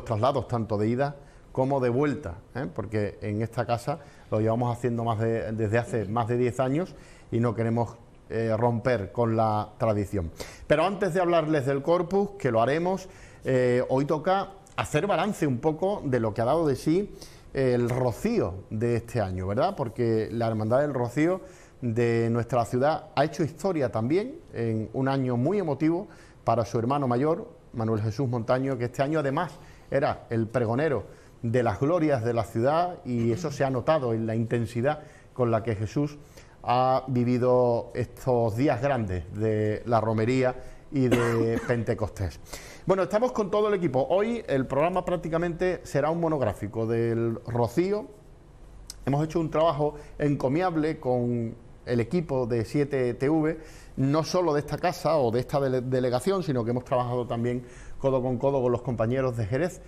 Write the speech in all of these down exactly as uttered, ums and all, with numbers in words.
traslados, tanto de ida como de vuelta, ¿eh? Porque en esta casa lo llevamos haciendo más de, desde hace más de diez años y no queremos eh, romper con la tradición. Pero antes de hablarles del Corpus, que lo haremos, eh, hoy toca hacer balance un poco de lo que ha dado de sí el Rocío de este año, ¿verdad? Porque la Hermandad del Rocío de nuestra ciudad ha hecho historia también en un año muy emotivo para su hermano mayor, Manuel Jesús Montaño, que este año además era el pregonero de las glorias de la ciudad, y eso se ha notado en la intensidad con la que Jesús ha vivido estos días grandes de la romería y de Pentecostés. Bueno, estamos con todo el equipo. Hoy el programa prácticamente será un monográfico del Rocío. Hemos hecho un trabajo encomiable con el equipo de siete T V, no solo de esta casa o de esta dele delegación, sino que hemos trabajado también codo con codo con los compañeros de Jerez.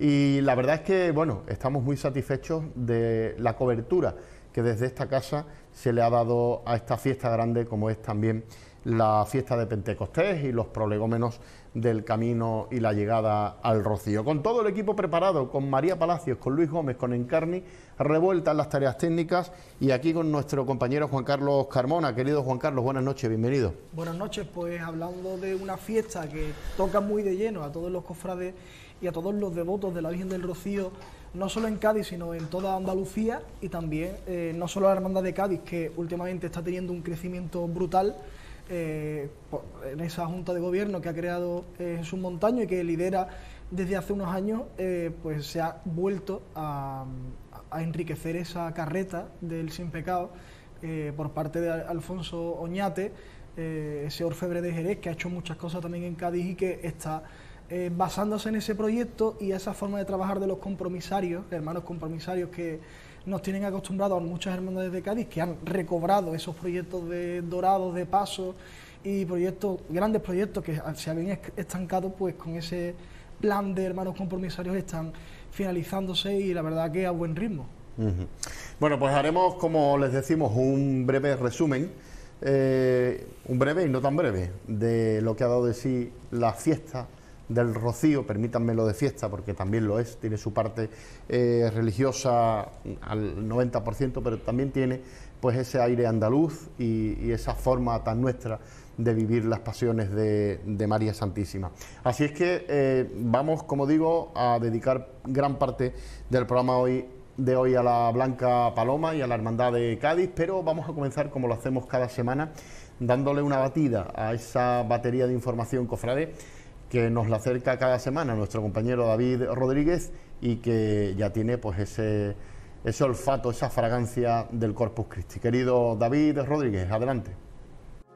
Y la verdad es que, bueno, estamos muy satisfechos de la cobertura que desde esta casa se le ha dado a esta fiesta grande, como es también la fiesta de Pentecostés y los prolegómenos del camino y la llegada al Rocío. Con todo el equipo preparado, con María Palacios, con Luis Gómez, con Encarni, revueltas las tareas técnicas, y aquí con nuestro compañero Juan Carlos Carmona. Querido Juan Carlos, buenas noches, bienvenido. Buenas noches, pues hablando de una fiesta que toca muy de lleno a todos los cofrades y a todos los devotos de la Virgen del Rocío, no solo en Cádiz, sino en toda Andalucía, y también eh, no solo la Hermandad de Cádiz, que últimamente está teniendo un crecimiento brutal, Eh, en esa Junta de Gobierno que ha creado eh, Jesús Montaño y que lidera desde hace unos años, eh, pues se ha vuelto a, a enriquecer esa carreta del Sin Pecado eh, por parte de Alfonso Oñate, eh, ese orfebre de Jerez que ha hecho muchas cosas también en Cádiz y que está eh, basándose en ese proyecto y esa forma de trabajar de los compromisarios, hermanos compromisarios que nos tienen acostumbrados a muchas hermandades de Cádiz, que han recobrado esos proyectos de dorados, de paso y proyectos, grandes proyectos que se habían estancado, pues con ese plan de hermanos compromisarios están finalizándose, y la verdad que a buen ritmo. Uh-huh. Bueno, pues haremos, como les decimos, un breve resumen, eh, un breve y no tan breve, de lo que ha dado de sí la fiesta del Rocío. Permítanme lo de fiesta, porque también lo es, tiene su parte eh, religiosa al noventa por ciento, pero también tiene pues ese aire andaluz y, y esa forma tan nuestra de vivir las pasiones de, de María Santísima. Así es que eh, vamos, como digo, a dedicar gran parte del programa hoy de hoy a la Blanca Paloma y a la Hermandad de Cádiz, pero vamos a comenzar, como lo hacemos cada semana, dándole una batida a esa batería de información cofrade que nos la acerca cada semana nuestro compañero David Rodríguez, y que ya tiene pues ese, ese olfato, esa fragancia del Corpus Christi. Querido David Rodríguez, adelante.